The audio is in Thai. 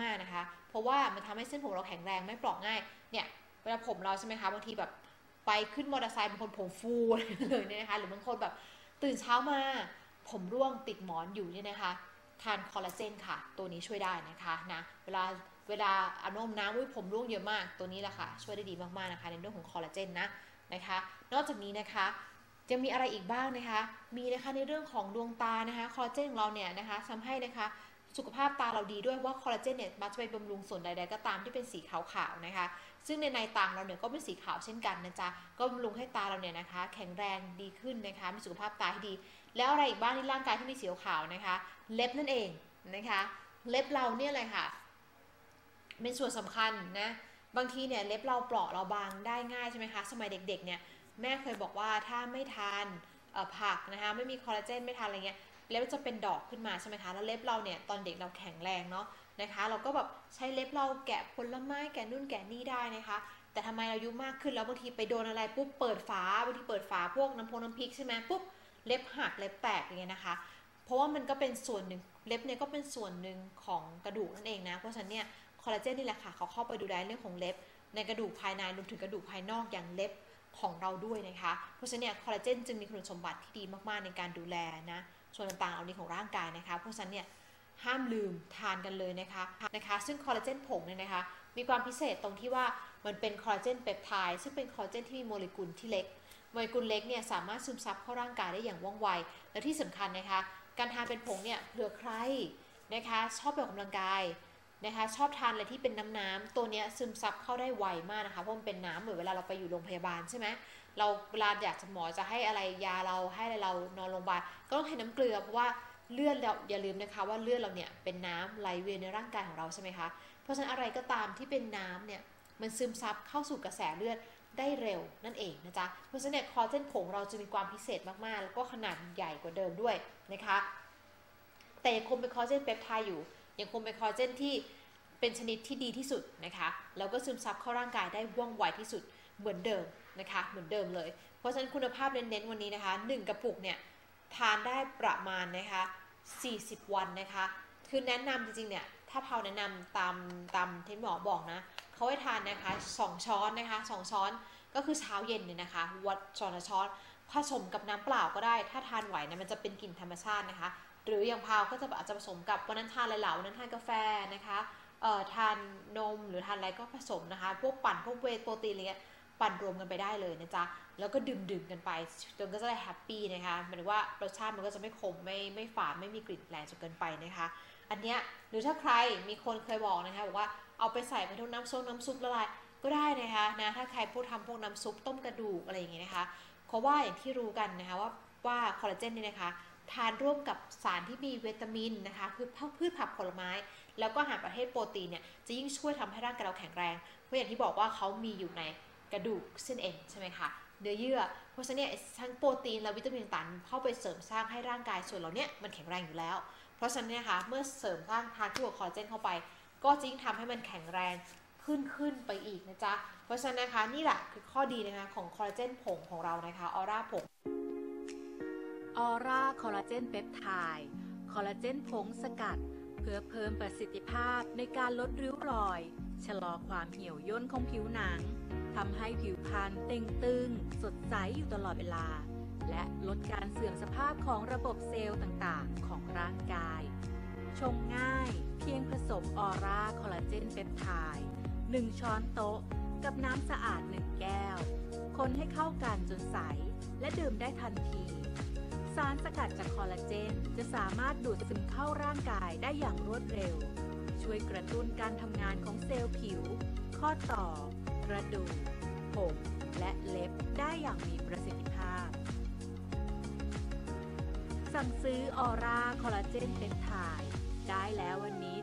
มากๆนะคะเพราะว่ามันทำให้เส้นผมเราแข็งแรงไม่เปราะง่ายเนี่ยเวลาผมเราใช่ไหมคะบางทีแบบไปขึ้นมอเตอร์ไซค์บางคนผมฟูเลยเนี่ยนะคะหรือบางคนแบบตื่นเช้ามาผมร่วงติดหมอนอยู่เนี่ยนะคะทานคอลลาเจนค่ะตัวนี้ช่วยได้นะคะนะเวลาอาบน้ำผมร่วงเยอะมากตัวนี้แหละค่ะช่วยได้ดีมากๆนะคะในเรื่องของคอลลาเจนนะคะนอกจากนี้นะคะจะมีอะไรอีกบ้างนะคะมีนะคะในเรื่องของดวงตานะคะคอลลาเจนของเราเนี่ยนะคะทำให้นะคะสุขภาพตาเราดีด้วยว่าคอลลาเจนเนี่ยมักจะไปบำรุงส่วนใดๆก็ตามที่เป็นสีขาวๆนะคะซึ่งในตาเราเนี่ยก็เป็นสีขาวเช่นกันนะจ๊ะก็บำรุงให้ตาเราเนี่ยนะคะแข็งแรงดีขึ้นนะคะมีสุขภาพตาที่ดีแล้วอะไรอีกบ้างในร่างกายที่มีสีขาวนะคะเล็บนั่นเองนะคะเล็บเราเนี่ยเลยค่ะเป็นส่วนสำคัญนะบางทีเนี่ยเล็บเราเปราะเราบางได้ง่ายใช่ไหมคะสมัยเด็กๆเนี่ยแม่เคยบอกว่าถ้าไม่ทานผักนะคะไม่มีคอลลาเจนไม่ทานอะไรเงี้ยเล็บจะเป็นดอกขึ้นมาใช่ไหมคะแล้วเล็บเราเนี่ยตอนเด็กเราแข็งแรงเนาะนะคะเราก็แบบใช้เล็บเราแกะผลไม้แกะนู่นแกะนี่ได้นะคะแต่ทำไมเราอายุมากขึ้นแล้วบางทีไปโดนอะไรปุ๊บเปิดฝาบางทีเปิดฝาพวกน้ำพริกใช่ไหมปุ๊บเล็บหักเล็บแตกอย่างเงี้ยนะคะเพราะว่ามันก็เป็นส่วนหนึ่งเล็บเนี่ยก็เป็นส่วนหนึ่งของกระดูกนั่นเองนะเพราะฉะนั้นเนี่ยคอลลาเจนนี่แหละค่ะเขาเข้าไปดูแลเรื่องของเล็บในกระดูกภายในรวมถึงกระดูกภายนอกอย่างเล็บของเราด้วยนะคะเพราะฉะนั้นเนี่ยคอลลาเจนจึงมีคุณสมบัติที่ดีมากๆในการดูแลนะส่วนต่างๆเหล่านี้ของร่างกายนะคะเพราะฉะนั้นเนี่ยห้ามลืมทานกันเลยนะคะซึ่งคอลลาเจนผงเนี่ยนะคะมีความพิเศษตรงที่ว่ามันเป็นคอลลาเจนเปปไทด์ซึ่งเป็นคอลลาเจนที่มีโมเลกุลที่เล็กโมเลกุลเล็กเนี่ยสามารถซึมซับเข้าร่างกายได้อย่างว่องไวและที่สำคัญนะคะการทานเป็นผงเนี่ยเผื่อใครนะคะชอบออกกำลังกายนะคะชอบทานอะไรที่เป็นน้ำตัวนี้ซึมซับเข้าได้ไวมากนะคะเพราะมันเป็นน้ำเหมือนเวลาเราไปอยู่โรงพยาบาลใช่ไหมเราเวลาอยากจะหมอจะให้อะไรยาเราให้อะไรเรานอนโรงพยาบาลก็ต้องให้น้ำเกลือเพราะว่าเลือดเราอย่าลืมนะคะว่าเลือดเราเนี่ยเป็นน้ำไหลเวียนในร่างกายของเราใช่ไหมคะเพราะฉะนั้นอะไรก็ตามที่เป็นน้ำเนี่ยมันซึมซับเข้าสู่กระแสเลือดได้เร็วนั่นเองนะจ๊ะเพราะฉะนั้นเนี่ยคอลลาเจนผงเราจะมีความพิเศษมากๆแล้วก็ขนาดใหญ่กว่าเดิมด้วยนะคะแต่ยังคงเป็นคอลลาเจนเปปไทด์อยู่ยังคงเป็นคอลลาเจนที่เป็นชนิดที่ดีที่สุดนะคะแล้วก็ซึมซับเข้าร่างกายได้ว่องไวที่สุดเหมือนเดิมนะคะเหมือนเดิมเลยเพราะฉะนั้นคุณภาพเน้นๆวันนี้นะคะ1กระปุกเนี่ยทานได้ประมาณนะคะ40วันนะคะคือแนะนำจริงๆเนี่ยถ้าเผาแนะนำตามที่หมอบอกนะเขาให้ทานนะคะ2ช้อนนะคะ2ช้อนก็คือเช้าเย็นเนี่ยนะคะวัดช้อนผสมกับน้ำเปล่าก็ได้ถ้าทานไหวนะมันจะเป็นกลิ่นธรรมชาตินะคะหรืออย่างพาวก็จะอาจจะผสมกับวันนั้นทานอะไรเหล่าวันนั้นทานกาแฟนะคะทานนมหรือทานอะไรก็ผสมนะคะพวกปั่นพวกเวย์โปรตีนอะไรเงี้ยปั่นรวมกันไปได้เลยนะจ๊ะแล้วก็ดื่มกันไปจนก็จะได้แฮปปี้นะคะหมายถึงว่ารสชาติมันก็จะไม่ขมไม่ฝาดไม่มีกลิ่นแรงจนเกินไปนะคะอันเนี้ยหรือถ้าใครมีคนเคยบอกนะคะบอกว่าเอาไปใส่ไปทุกน้ำซุปละลายก็ได้นะคะนะถ้าใครพูดทำพวกน้ำซุปต้มกระดูกอะไรอย่างเงี้ยนะคะเพราะว่าอย่างที่รู้กันนะคะว่าคอลลาเจนเนี่ยนะคะทานร่วมกับสารที่มีวิตามินนะคะคือพืชผักผลไม้แล้วก็อาหารประเภทโปรตีนเนี่ยจะยิ่งช่วยทำให้ร่างกายเราแข็งแรงเพราะอย่างที่บอกว่าเขามีอยู่ในกระดูกเส้นเอ็นใช่ไหมคะเนื้อเยื่อเพราะฉะนั้นเนี่ยทั้งโปรตีนและวิตามินต่างๆเข้าไปเสริมสร้างให้ร่างกายส่วนเราเนี่ยมันแข็งแรงอยู่แล้วเพราะฉะนั้นเนี่ยค่ะเมื่อเสริมสร้างทานคู่กับคอลลาเจนเข้าไปก็จะยิ่งทำให้มันแข็งแรงขึ้นไปอีกนะจ๊ะเพราะฉะนั้นนะคะนี่แหละคือข้อดีนะคะของคอลลาเจนผงของเรานะคะออร่าผงออร่าคอลลาเจนเปปไทด์คอลลาเจนผงสกัดเพื่อเพิ่มประสิทธิภาพในการลดริ้วรอยชะลอความเหี่ยวย่นของผิวหนังทำให้ผิวพรรณเต่งตึงสดใสอยู่ตลอดเวลาและลดการเสื่อมสภาพของระบบเซลล์ต่างๆของร่างกายชงง่ายเพียงผสมออร่าคอลลาเจนเปปไทด์1ช้อนโต๊ะกับน้ำสะอาด1แก้วคนให้เข้ากันจนใสและดื่มได้ทันทีสารสกัดจากคอลลาเจนจะสามารถดูดซึมเข้าร่างกายได้อย่างรวดเร็วช่วยกระตุ้นการทำงานของเซลล์ผิวข้อต่อกระดูกผมและเล็บได้อย่างมีประสิทธิภาพสั่งซื้อออร่าคอลลาเจนเปปไทด์ได้แล้ววันนี้